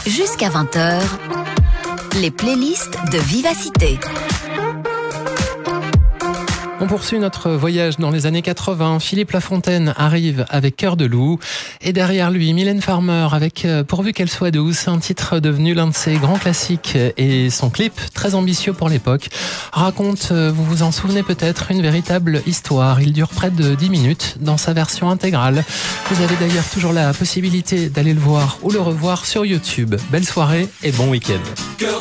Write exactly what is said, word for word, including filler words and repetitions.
Jusqu'à vingt heures, les playlists de Vivacité. On poursuit notre voyage dans les années quatre-vingts. Philippe Lafontaine arrive avec Cœur de loup. Et derrière lui, Mylène Farmer avec Pourvu qu'elle soit douce, un titre devenu l'un de ses grands classiques. Et son clip, très ambitieux pour l'époque, raconte, vous vous en souvenez peut-être, une véritable histoire. Il dure près de dix minutes dans sa version intégrale. Vous avez d'ailleurs toujours la possibilité d'aller le voir ou le revoir sur YouTube. Belle soirée et bon week-end.